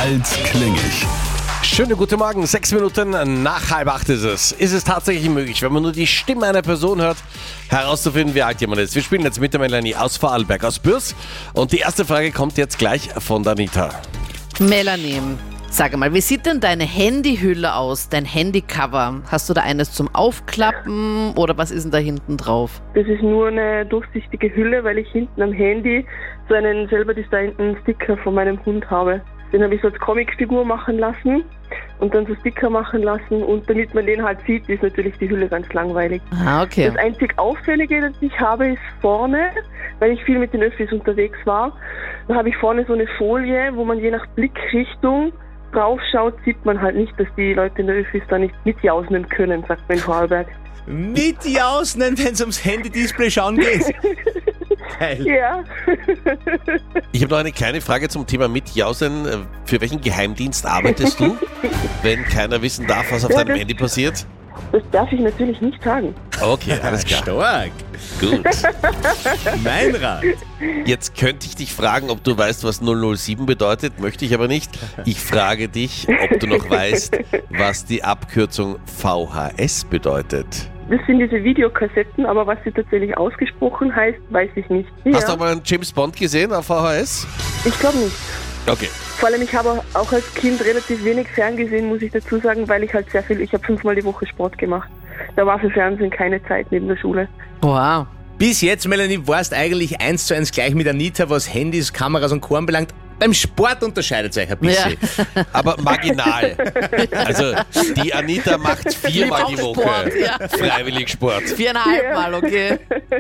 Alt-Klingig. Schönen guten Morgen, 6 Minuten nach 7:30 ist es. Ist es tatsächlich möglich, wenn man nur die Stimme einer Person hört, herauszufinden, wie alt jemand ist? Wir spielen jetzt mit der Melanie aus Vorarlberg, aus Bürs. Und die erste Frage kommt jetzt gleich von der Anita. Melanie, sag mal, wie sieht denn deine Handyhülle aus, dein Handycover? Hast du da eines zum Aufklappen oder was ist denn da hinten drauf? Das ist nur eine durchsichtige Hülle, weil ich hinten am Handy so einen selber designten Sticker von meinem Hund habe. Den habe ich so als Comicfigur machen lassen und dann so Sticker machen lassen. Und damit man den halt sieht, ist natürlich die Hülle ganz langweilig. Ah, okay. Das einzig Auffällige, das ich habe, ist vorne, weil ich viel mit den Öffis unterwegs war. Da habe ich vorne so eine Folie, wo man je nach Blickrichtung draufschaut, sieht man halt nicht, dass die Leute in der Öffis da nicht mitjausen können, sagt man in Vorarlberg. Mitjausen, wenn es ums Handy-Display schauen geht. Geil. Ja. Ich habe noch eine kleine Frage zum Thema Mitjausen. Für welchen Geheimdienst arbeitest du, wenn keiner wissen darf, was auf deinem Handy passiert? Das darf ich natürlich nicht sagen. Okay, alles klar. Stark. Gut. Mein Rat. Jetzt könnte ich dich fragen, ob du weißt, was 007 bedeutet, möchte ich aber nicht. Ich frage dich, ob du noch weißt, was die Abkürzung VHS bedeutet. Das sind diese Videokassetten, aber was sie tatsächlich ausgesprochen heißt, weiß ich nicht. Hast du Ja, auch mal einen James Bond gesehen auf VHS? ich glaube nicht. Okay. Vor allem, ich habe auch als Kind relativ wenig Ferngesehen, muss ich dazu sagen, weil ich halt ich habe 5-mal die Woche Sport gemacht. Da war für Fernsehen keine Zeit neben der Schule. Wow. Bis jetzt, Melanie, warst eigentlich 1:1 gleich mit Anita, was Handys, Kameras und Co. anbelangt. Beim Sport unterscheidet es euch ein bisschen. Ja. Aber marginal. Also die Anita macht 4-mal die Woche Sport, ja. freiwillig Sport. 4,5 Mal, okay.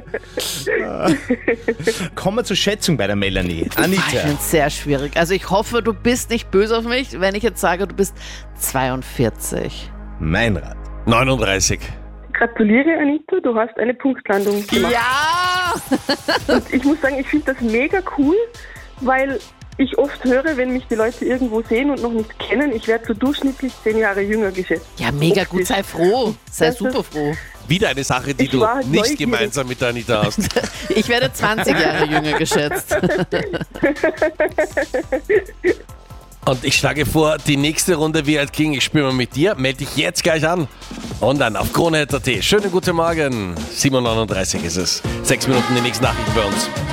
Kommen wir zur Schätzung bei der Melanie. Ich Anita, finde es sehr schwierig. Also ich hoffe, du bist nicht böse auf mich, wenn ich jetzt sage, du bist 42. mein Rat. 39. Gratuliere, Anita, du hast eine Punktlandung gemacht. Ja! Und ich muss sagen, ich finde das mega cool, weil ich oft höre, wenn mich die Leute irgendwo sehen und noch nicht kennen, ich werde so durchschnittlich 10 Jahre jünger geschätzt. Ja, mega gut, sei froh. Sei Das ist- super froh. Wieder eine Sache, die Ich du war nicht neugierig. gemeinsam mit der Anita hast. Ich werde 20 Jahre jünger geschätzt. Und ich schlage vor, die nächste Runde Wie alt King, ich spiele mal mit dir. Melde dich jetzt gleich an. Und dann auf Krone.at. Schönen guten Morgen. 7:39 ist es. 6 Minuten die nächsten Nachrichten bei uns.